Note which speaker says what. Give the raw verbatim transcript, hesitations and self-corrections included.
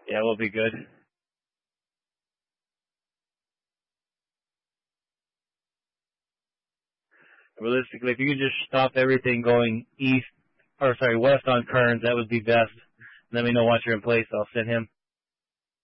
Speaker 1: Yeah, we'll be good. Realistically, if you could just stop everything going east, or sorry, west on Kearns, that would be best. Let me know once you're in place. I'll send him.